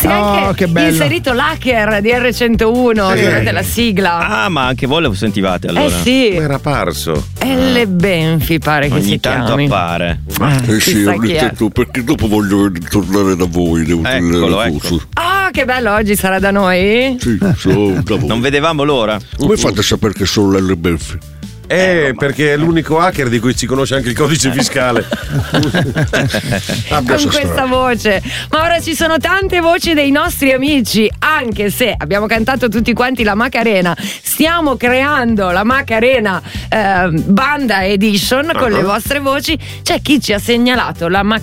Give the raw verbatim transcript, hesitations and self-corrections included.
Si è anche Oh, che bello. inserito l'hacker di erre centouno Sì. durante la sigla. Ah, ma anche voi lo sentivate allora? Eh sì. Ma era parso. Elle Benfi pare che Ogni si tanto chiami. appare. Eh sì, chissà ogni chi è. tanto, perché dopo voglio tornare da voi, devo Eccolo, tornare ecco. su. Ah, che bello, oggi sarà da noi? Sì, sono da voi. Non vedevamo l'ora. Come fate a sapere che sono l'Elle Benfi? Eh, perché è l'unico hacker di cui si conosce anche il codice fiscale. Con questa voce. Ma ora ci sono tante voci dei nostri amici, anche se abbiamo cantato tutti quanti la Macarena, stiamo creando la Macarena eh, Banda Edition con le vostre voci. C'è chi ci ha segnalato la Macarena